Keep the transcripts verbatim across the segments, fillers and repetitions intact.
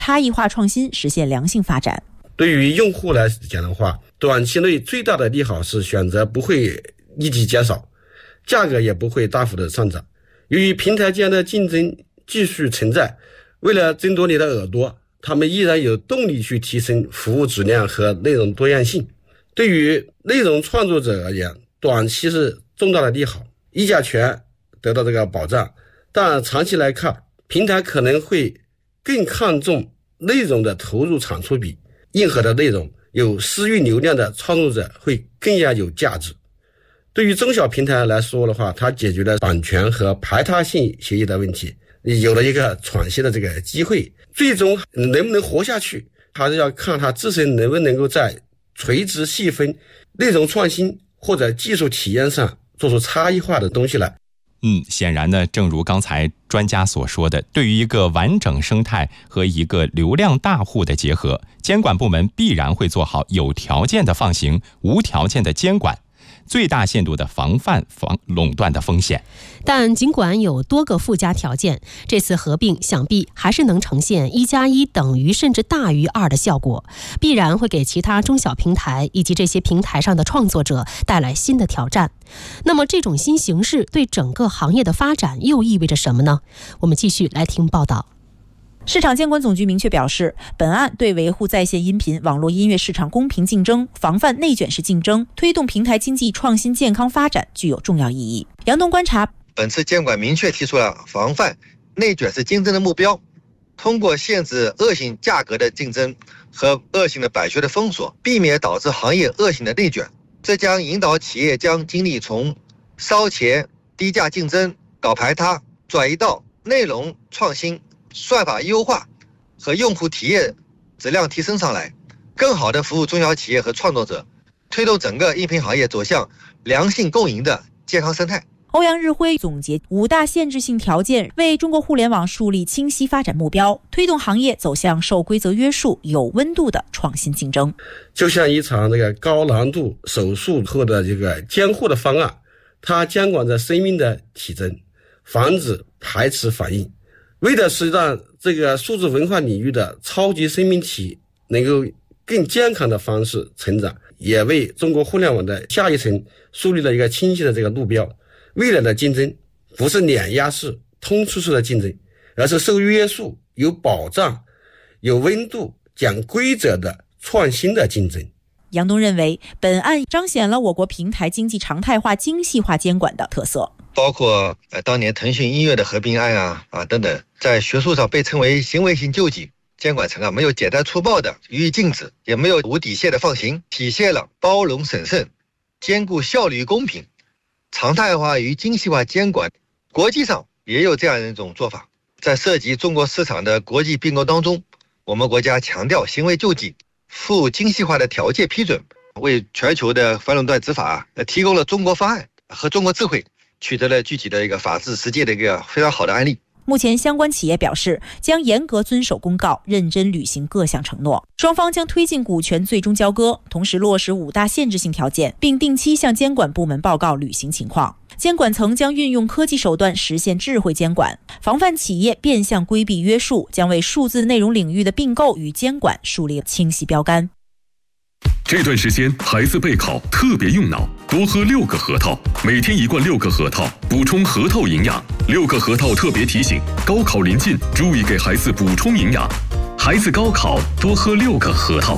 差异化创新实现良性发展。 对于用户来讲的话，短期内最大的利好是选择不会立即减少，价格也不会大幅的上涨。由于平台间的竞争继续存在，为了争夺你的耳朵，他们依然有动力去提升服务质量和内容多样性。对于内容创作者而言，短期是重大的利好，议价权得到这个保障，但长期来看，平台可能会更看重内容的投入产出比，硬核的内容有私域流量的创作者会更加有价值。对于中小平台来说的话，它解决了版权和排他性协议的问题，有了一个喘息的这个机会。最终能不能活下去，还是要看它自身能不能够在垂直细分、内容创新或者技术体验上做出差异化的东西来。 嗯，显然呢，正如刚才专家所说的，对于一个完整生态和一个流量大户的结合，监管部门必然会做好有条件的放行、无条件的监管，最大限度的防范防垄断的风险。 但尽管有多个附加条件，这次合并想必还是能呈现一加一等于甚至大于二的效果，必然会给其他中小平台以及这些平台上的创作者带来新的挑战。那么这种新形势对整个行业的发展又意味着什么呢？我们继续来听报道。 市场监管总局明确表示，本案对维护在线音频网络音乐市场公平竞争、防范内卷式竞争、推动平台经济创新健康发展具有重要意义。杨东观察， 本次监管明确提出了防范内卷式竞争的目标，通过限制恶性价格的竞争和恶性的版权的封锁，避免导致行业恶性的内卷。这将引导企业将精力从烧钱、低价竞争、搞排他，转移到内容创新、算法优化和用户体验质量提升上来，更好地服务中小企业和创作者，推动整个音频行业走向良性共赢的健康生态。 欧阳日辉总结五大限制性条件，为中国互联网树立清晰发展目标，推动行业走向受规则约束、有温度的创新竞争。 就像一场这个高难度手术后的这个监护的方案，它监管着生命的体征，防止排斥反应，为的是让这个数字文化领域的超级生命体能够更健康的方式成长，也为中国互联网的下一层树立了一个清晰的这个路标。未来的竞争不是碾压式、通吃式的竞争，而是受约束、有保障、有温度、讲规则的创新的竞争。 杨东认为，本案彰显了我国平台经济常态化、精细化监管的特色， 包括呃当年腾讯音乐的合并案啊啊等等，在学术上被称为行为型救济。监管层啊没有简单粗暴的予以禁止，也没有无底线的放行，体现了包容审慎、兼顾效率与公平、常态化与精细化监管。国际上也有这样一种做法，在涉及中国市场的国际并购当中，我们国家强调行为救济，附精细化的条件批准，为全球的反垄断执法提供了中国方案和中国智慧，取得了具体的一个法治实践的一个非常好的案例。 目前相关企业表示将严格遵守公告，认真履行各项承诺。双方将推进股权最终交割，同时落实五大限制性条件，并定期向监管部门报告履行情况。监管层将运用科技手段实现智慧监管，防范企业变相规避约束，将为数字内容领域的并购与监管树立清晰标杆。 这段时间孩子备考特别用脑，多喝六个核桃，每天一罐六个核桃，补充核桃营养。六个核桃特别提醒：高考临近，注意给孩子补充营养。孩子高考多喝六个核桃。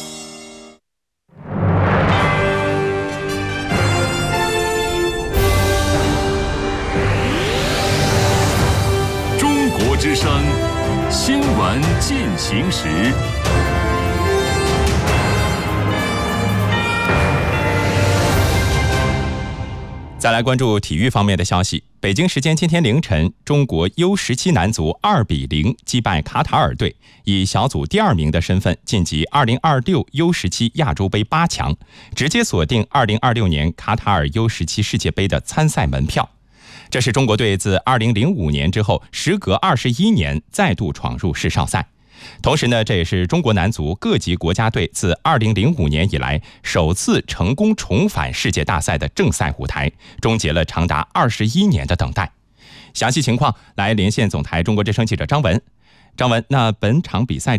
中国之声新闻进行时。 再来关注体育方面的消息。北京时间今天凌晨，中国 U 十七 男足二比零击败卡塔尔队，以小组第二名的身份晋级二零二六 U 十七 亚洲杯八强，直接锁定二零二六年卡塔尔 U 十七 世界杯的参赛门票。这是中国队自二零零五年之后，时隔二十一年再度闯入世少赛。同时呢，这也是中国男足各级国家队自二零零五年以来首次成功重返世界大赛的正赛舞台，终结了长达二十一年的等待。详细情况来连线总台中国之声记者张文。 张文，那本场比赛